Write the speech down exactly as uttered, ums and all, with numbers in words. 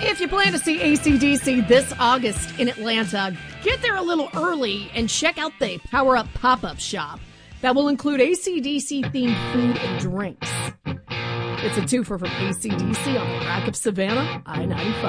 If you plan to see A C D C this August in Atlanta, get there a little early and check out the Power Up pop-up shop. That will include A C D C-themed food and drinks. It's a twofer from A C D C on the Rack of Savannah, I ninety-five.